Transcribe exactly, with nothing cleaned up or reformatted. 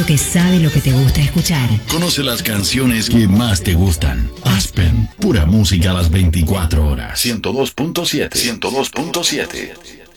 que sabe lo que te gusta escuchar. Conoce las canciones que más te gustan. Aspen, pura música a las veinticuatro horas. ciento dos punto siete. ciento dos punto siete.